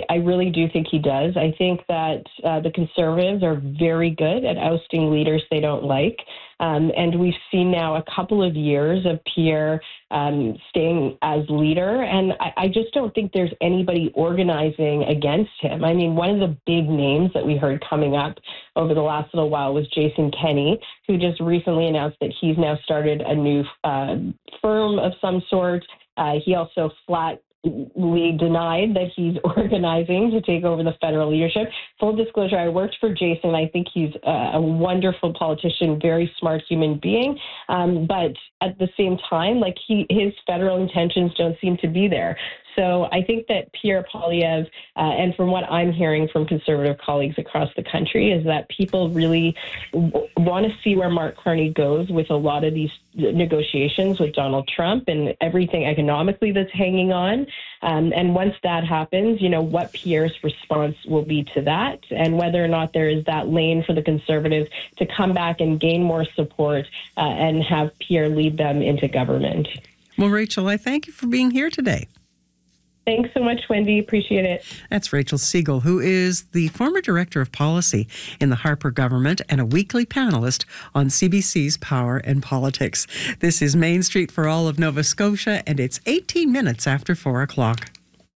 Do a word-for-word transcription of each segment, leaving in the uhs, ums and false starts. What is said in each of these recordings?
I really do think he does. I think that uh, the Conservatives are very good at ousting leaders they don't like. Um, and we've seen now a couple of years of Pierre um, staying as leader. And I, I just don't think there's anybody organizing against him. I mean, one of the big names that we heard coming up over the last little while was Jason Kenney, who just recently announced that he's now started a new uh, firm of some sort. Uh, he also flat We denied that he's organizing to take over the federal leadership. Full disclosure, I worked for Jason. I think he's a wonderful politician, very smart human being. Um, but at the same time, like he, his federal intentions don't seem to be there. So I think that Pierre Poilievre, uh, and from what I'm hearing from Conservative colleagues across the country, is that people really w- want to see where Mark Carney goes with a lot of these negotiations with Donald Trump and everything economically that's hanging on. Um, and once that happens, you know, what Pierre's response will be to that, and whether or not there is that lane for the Conservatives to come back and gain more support uh, and have Pierre lead them into government. Well, Rachel, I thank you for being here today. Thanks so much, Wendy. Appreciate it. That's Rachel Siegel, who is the former director of policy in the Harper government and a weekly panelist on C B C's Power and Politics. This is Main Street for all of Nova Scotia, and it's eighteen minutes after four o'clock.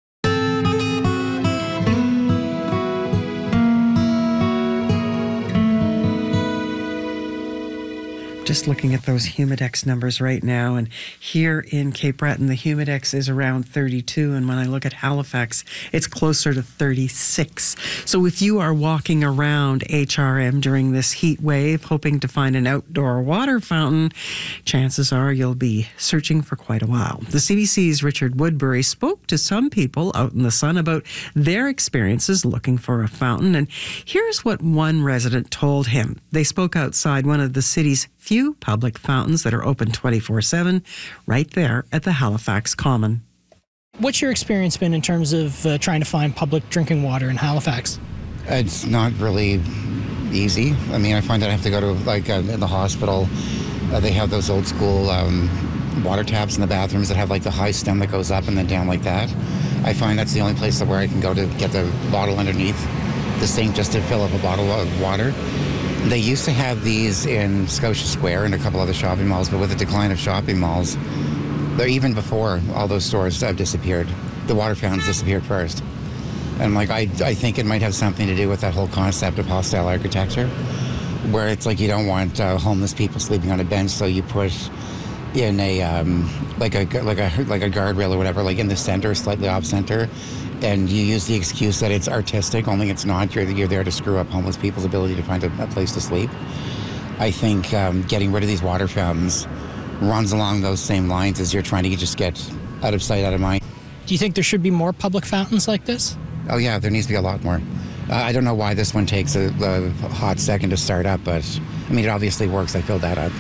Just looking at those Humidex numbers right now, and here in Cape Breton, the Humidex is around thirty-two, and when I look at Halifax, it's closer to thirty-six. So if you are walking around H R M during this heat wave, hoping to find an outdoor water fountain, chances are you'll be searching for quite a while. The C B C's Richard Woodbury spoke to some people out in the sun about their experiences looking for a fountain, and here's what one resident told him. They spoke outside one of the city's few public fountains that are open twenty-four seven, right there at the Halifax Common. What's your experience been in terms of uh, trying to find public drinking water in Halifax? It's not really easy. I mean, I find that I have to go to, like, uh, in the hospital, uh, they have those old school um, water taps in the bathrooms that have, like, the high stem that goes up and then down like that. I find that's the only place where I can go to get the bottle underneath the sink just to fill up a bottle of water. They used to have these in Scotia Square and a couple other shopping malls, but with the decline of shopping malls, they're even before all those stores have disappeared, the water fountains disappeared first. And like, I, I think it might have something to do with that whole concept of hostile architecture, where it's like you don't want uh, homeless people sleeping on a bench, so you put in a um, like a like a like a guardrail or whatever, like in the center, slightly off center. And you use the excuse that it's artistic, only it's not. You're, you're there to screw up homeless people's ability to find a, a place to sleep. I think um, getting rid of these water fountains runs along those same lines as you're trying to just get out of sight, out of mind. Do you think there should be more public fountains like this? Oh, yeah, there needs to be a lot more. Uh, I don't know why this one takes a, a hot second to start up, but, I mean, it obviously works. I filled that up.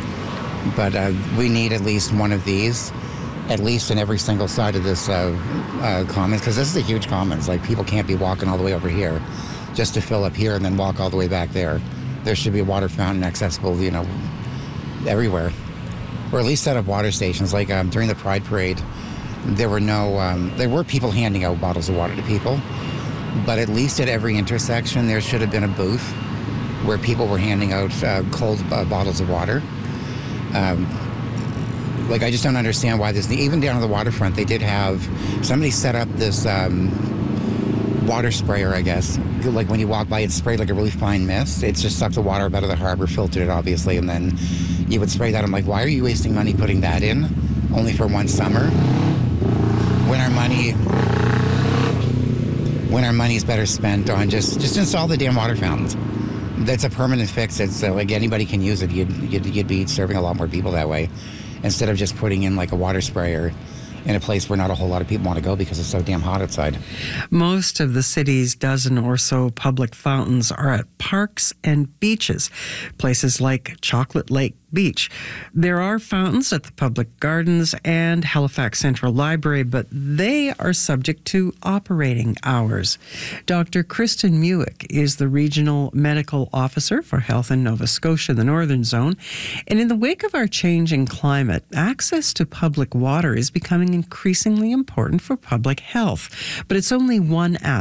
But uh, we need at least one of these, at least in every single side of this uh, uh, commons, because this is a huge commons. Like, people can't be walking all the way over here just to fill up here and then walk all the way back there. There should be a water fountain accessible, you know, everywhere. Or at least set up water stations. Like um, during the Pride Parade, there were no, um, there were people handing out bottles of water to people, but at least at every intersection, there should have been a booth where people were handing out uh, cold uh, bottles of water. Um, Like, I just don't understand why this, even down on the waterfront, they did have, somebody set up this um, water sprayer, I guess. Like, when you walk by, it sprayed like a really fine mist. It just sucked the water out of the harbor, filtered it, obviously, and then you would spray that. I'm like, why are you wasting money putting that in, only for one summer? When our money, when our money is better spent on just, just install the damn water fountains. That's a permanent fix. It's uh, like anybody can use it. You'd, you'd, you'd be serving a lot more people that way, instead of just putting in like a water sprayer in a place where not a whole lot of people want to go because it's so damn hot outside. Most of the city's dozen or so public fountains are at parks and beaches, places like Chocolate Lake Beach. There are fountains at the public gardens and Halifax Central Library, but they are subject to operating hours. Doctor Kristen Muick is the Regional Medical Officer for Health in Nova Scotia, the Northern Zone. And in the wake of our changing climate, access to public water is becoming increasingly important for public health. But it's only one aspect